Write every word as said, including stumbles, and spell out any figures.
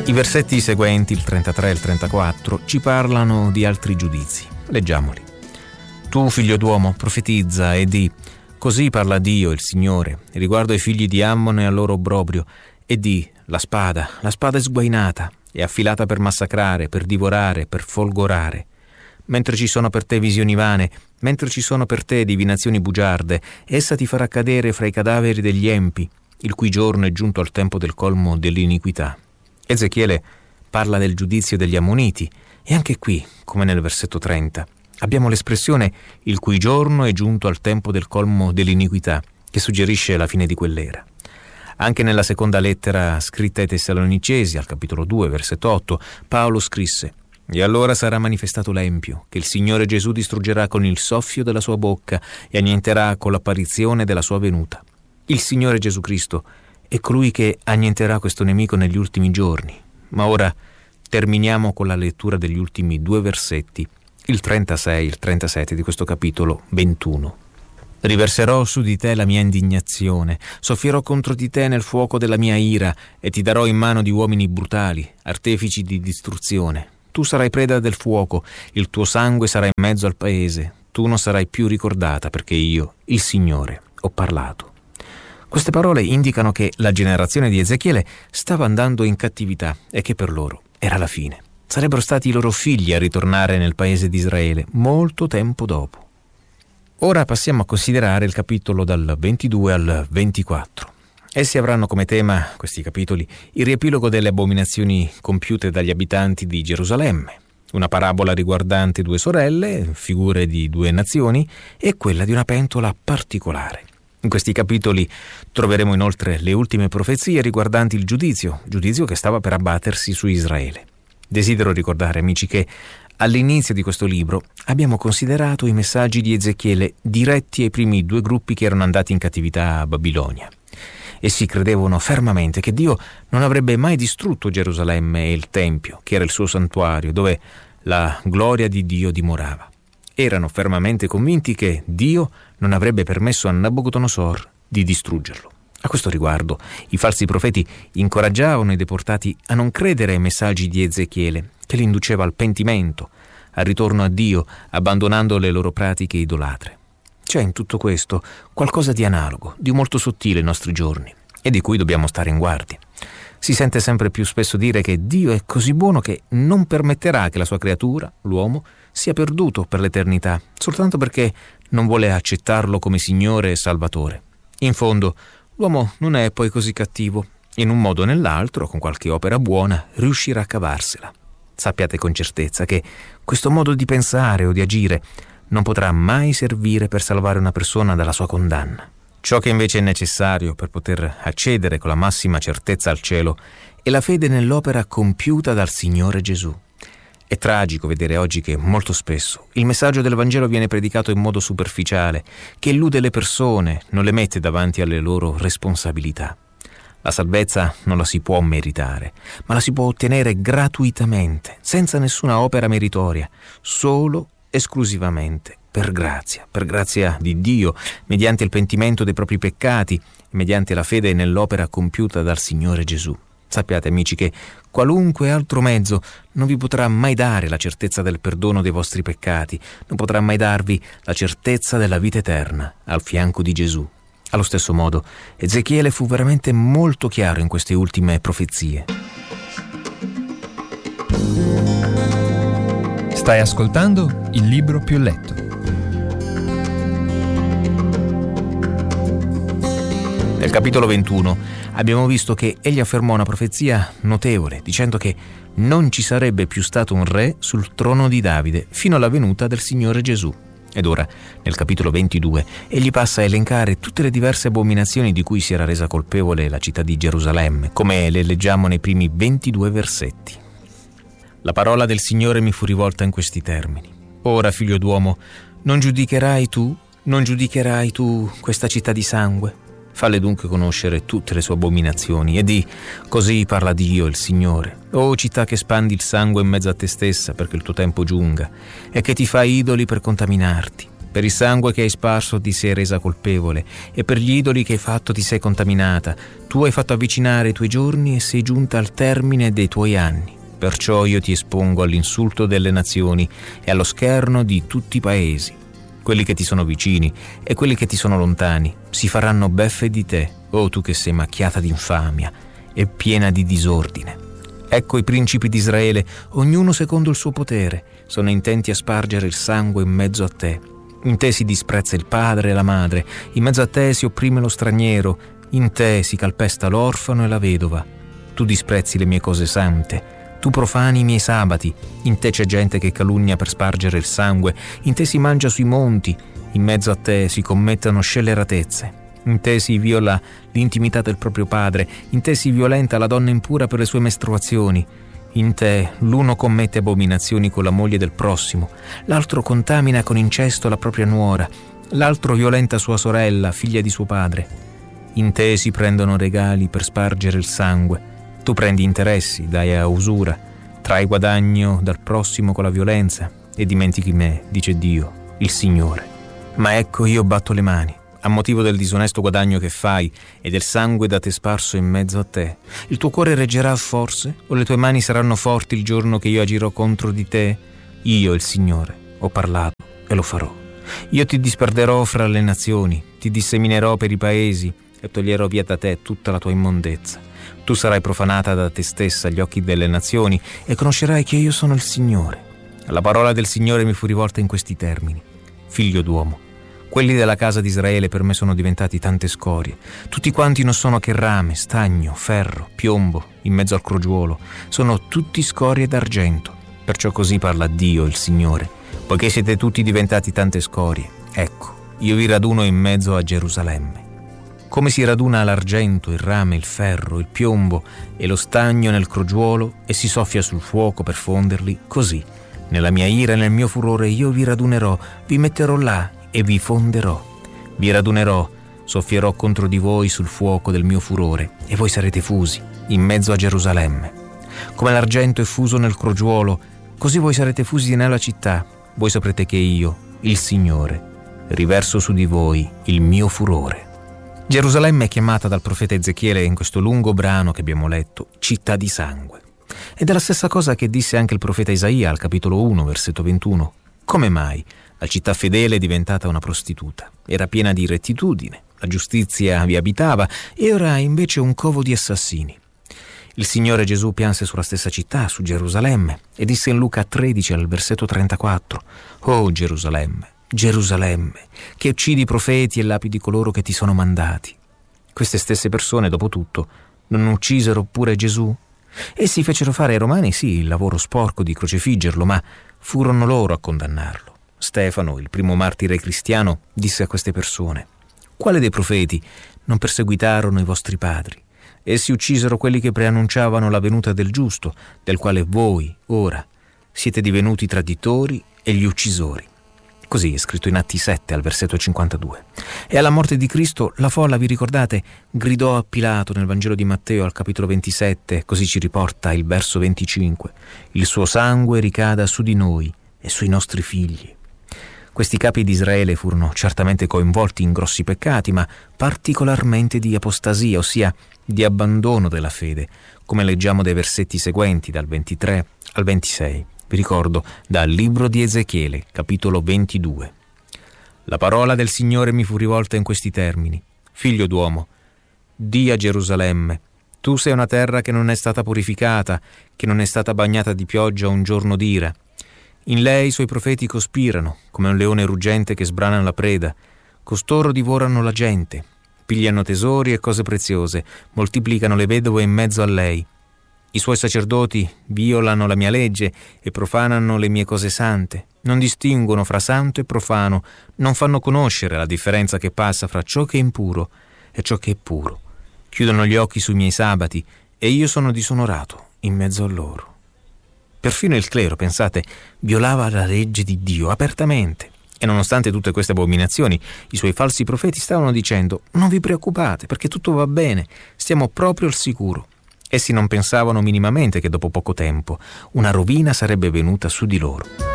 I versetti seguenti, il trentatré e il trentaquattro, ci parlano di altri giudizi. Leggiamoli. Tu, figlio d'uomo, profetizza e di: così parla Dio, il Signore, riguardo ai figli di Ammon e al loro obbrobrio, e di: la spada, la spada è sguainata, è affilata per massacrare, per divorare, per folgorare. Mentre ci sono per te visioni vane, mentre ci sono per te divinazioni bugiarde, essa ti farà cadere fra i cadaveri degli empi, il cui giorno è giunto al tempo del colmo dell'iniquità. Ezechiele parla del giudizio degli Ammoniti, e anche qui, come nel versetto trenta, abbiamo l'espressione il cui giorno è giunto al tempo del colmo dell'iniquità, che suggerisce la fine di quell'era. Anche nella seconda lettera scritta ai Tessalonicesi, al capitolo due, versetto otto, Paolo scrisse: e allora sarà manifestato l'empio, che il Signore Gesù distruggerà con il soffio della sua bocca e annienterà con l'apparizione della sua venuta. Il Signore Gesù Cristo è colui che annienterà questo nemico negli ultimi giorni. Ma ora terminiamo con la lettura degli ultimi due versetti, il trentasei e il trentasette di questo capitolo ventuno. Riverserò su di te la mia indignazione, soffierò contro di te nel fuoco della mia ira, e ti darò in mano di uomini brutali, artefici di distruzione. Tu sarai preda del fuoco, il tuo sangue sarà in mezzo al paese, tu non sarai più ricordata, perché io, il Signore, ho parlato. Queste parole indicano che la generazione di Ezechiele stava andando in cattività e che per loro era la fine. Sarebbero stati i loro figli a ritornare nel paese di Israele molto tempo dopo. Ora passiamo a considerare il capitolo dal ventidue al ventiquattro. Essi avranno come tema, questi capitoli, il riepilogo delle abominazioni compiute dagli abitanti di Gerusalemme, una parabola riguardante due sorelle, figure di due nazioni, e quella di una pentola particolare. In questi capitoli troveremo inoltre le ultime profezie riguardanti il giudizio, giudizio che stava per abbattersi su Israele. Desidero ricordare, amici, che all'inizio di questo libro abbiamo considerato i messaggi di Ezechiele diretti ai primi due gruppi che erano andati in cattività a Babilonia. Essi credevano fermamente che Dio non avrebbe mai distrutto Gerusalemme e il Tempio, che era il suo santuario, dove la gloria di Dio dimorava. Erano fermamente convinti che Dio non avrebbe permesso a Nabucodonosor di distruggerlo. A questo riguardo, i falsi profeti incoraggiavano i deportati a non credere ai messaggi di Ezechiele, che li induceva al pentimento, al ritorno a Dio, abbandonando le loro pratiche idolatre. C'è in tutto questo qualcosa di analogo, di molto sottile ai nostri giorni, e di cui dobbiamo stare in guardia. Si sente sempre più spesso dire che Dio è così buono che non permetterà che la sua creatura, l'uomo, sia perduto per l'eternità, soltanto perché non vuole accettarlo come Signore e Salvatore. In fondo, l'uomo non è poi così cattivo. In un modo o nell'altro, con qualche opera buona, riuscirà a cavarsela. Sappiate con certezza che questo modo di pensare o di agire non potrà mai servire per salvare una persona dalla sua condanna. Ciò che invece è necessario per poter accedere con la massima certezza al cielo è la fede nell'opera compiuta dal Signore Gesù. È tragico vedere oggi che molto spesso il messaggio del Vangelo viene predicato in modo superficiale, che illude le persone, non le mette davanti alle loro responsabilità. La salvezza non la si può meritare, ma la si può ottenere gratuitamente, senza nessuna opera meritoria, solo esclusivamente per grazia, per grazia di Dio, mediante il pentimento dei propri peccati, mediante la fede nell'opera compiuta dal Signore Gesù. Sappiate, amici, che qualunque altro mezzo non vi potrà mai dare la certezza del perdono dei vostri peccati, non potrà mai darvi la certezza della vita eterna al fianco di Gesù. Allo stesso modo, Ezechiele fu veramente molto chiaro in queste ultime profezie. Stai ascoltando Il Libro Più Letto. Nel capitolo ventuno abbiamo visto che egli affermò una profezia notevole, dicendo che non ci sarebbe più stato un re sul trono di Davide fino alla venuta del Signore Gesù. Ed ora, nel capitolo ventidue, egli passa a elencare tutte le diverse abominazioni di cui si era resa colpevole la città di Gerusalemme, come le leggiamo nei primi ventidue versetti. La parola del Signore mi fu rivolta in questi termini. Ora, figlio d'uomo, non giudicherai tu, non giudicherai tu questa città di sangue? Falle dunque conoscere tutte le sue abominazioni e di: così parla Dio, il Signore. O città che spandi il sangue in mezzo a te stessa perché il tuo tempo giunga e che ti fai idoli per contaminarti. Per il sangue che hai sparso ti sei resa colpevole e per gli idoli che hai fatto ti sei contaminata. Tu hai fatto avvicinare i tuoi giorni e sei giunta al termine dei tuoi anni. Perciò io ti espongo all'insulto delle nazioni e allo scherno di tutti i paesi. Quelli che ti sono vicini e quelli che ti sono lontani si faranno beffe di te, o tu che sei macchiata di infamia e piena di disordine. Ecco i principi di Israele, ognuno secondo il suo potere, sono intenti a spargere il sangue in mezzo a te. In te si disprezza il padre e la madre, in mezzo a te si opprime lo straniero, in te si calpesta l'orfano e la vedova. Tu disprezzi le mie cose sante, tu profani i miei sabati, in te c'è gente che calunnia per spargere il sangue, in te si mangia sui monti, in mezzo a te si commettono scelleratezze, in te si viola l'intimità del proprio padre, in te si violenta la donna impura per le sue mestruazioni. In te l'uno commette abominazioni con la moglie del prossimo, l'altro contamina con incesto la propria nuora, l'altro violenta sua sorella, figlia di suo padre. In te si prendono regali per spargere il sangue, tu prendi interessi, dai a usura, trai guadagno dal prossimo con la violenza e dimentichi me, dice Dio, il Signore. Ma ecco io batto le mani, a motivo del disonesto guadagno che fai e del sangue da te sparso in mezzo a te. Il tuo cuore reggerà forse? O le tue mani saranno forti il giorno che io agirò contro di te? Io, il Signore, ho parlato e lo farò. Io ti disperderò fra le nazioni, ti disseminerò per i paesi e toglierò via da te tutta la tua immondezza. Tu sarai profanata da te stessa agli occhi delle nazioni e conoscerai che io sono il Signore. La parola del Signore mi fu rivolta in questi termini. Figlio d'uomo, quelli della casa di Israele per me sono diventati tante scorie. Tutti quanti non sono che rame, stagno, ferro, piombo, in mezzo al crogiuolo. Sono tutti scorie d'argento. Perciò così parla Dio, il Signore. Poiché siete tutti diventati tante scorie, ecco, io vi raduno in mezzo a Gerusalemme. Come si raduna l'argento, il rame, il ferro, il piombo e lo stagno nel crogiuolo e si soffia sul fuoco per fonderli, così, nella mia ira e nel mio furore io vi radunerò, vi metterò là e vi fonderò. Vi radunerò, soffierò contro di voi sul fuoco del mio furore e voi sarete fusi in mezzo a Gerusalemme. Come l'argento è fuso nel crogiuolo, così voi sarete fusi nella città. Voi saprete che io, il Signore, riverso su di voi il mio furore. Gerusalemme è chiamata dal profeta Ezechiele in questo lungo brano che abbiamo letto, città di sangue. Ed è la stessa cosa che disse anche il profeta Isaia al capitolo uno, versetto ventuno. Come mai la città fedele è diventata una prostituta? Era piena di rettitudine, la giustizia vi abitava e ora è invece un covo di assassini. Il Signore Gesù pianse sulla stessa città, su Gerusalemme, e disse in Luca tredici al versetto trentaquattro: «Oh Gerusalemme, Gerusalemme, che uccidi i profeti e lapidi coloro che ti sono mandati». Queste stesse persone, dopo tutto, non uccisero pure Gesù? Essi fecero fare ai Romani, sì, il lavoro sporco di crocifiggerlo, ma furono loro a condannarlo. Stefano, il primo martire cristiano, disse a queste persone: «Quale dei profeti non perseguitarono i vostri padri? Essi uccisero quelli che preannunciavano la venuta del giusto, del quale voi, ora, siete divenuti traditori e gli uccisori». Così è scritto in Atti sette al versetto cinquantadue. E alla morte di Cristo la folla, vi ricordate, gridò a Pilato nel Vangelo di Matteo al capitolo ventisette, così ci riporta il verso venticinque: «Il suo sangue ricada su di noi e sui nostri figli». Questi capi di Israele furono certamente coinvolti in grossi peccati, ma particolarmente di apostasia, ossia di abbandono della fede, come leggiamo dai versetti seguenti, dal ventitré al ventisei. Vi ricordo, dal libro di Ezechiele, capitolo ventidue. La parola del Signore mi fu rivolta in questi termini: «Figlio d'uomo, di a Gerusalemme, tu sei una terra che non è stata purificata, che non è stata bagnata di pioggia un giorno d'ira. In lei i suoi profeti cospirano, come un leone ruggente che sbrana la preda. Costoro divorano la gente, pigliano tesori e cose preziose, moltiplicano le vedove in mezzo a lei. I suoi sacerdoti violano la mia legge e profanano le mie cose sante. Non distinguono fra santo e profano, non fanno conoscere la differenza che passa fra ciò che è impuro e ciò che è puro. Chiudono gli occhi sui miei sabati e io sono disonorato in mezzo a loro». Perfino il clero, pensate, violava la legge di Dio apertamente. E nonostante tutte queste abominazioni, i suoi falsi profeti stavano dicendo: «Non vi preoccupate, perché tutto va bene, stiamo proprio al sicuro». Essi non pensavano minimamente che dopo poco tempo una rovina sarebbe venuta su di loro.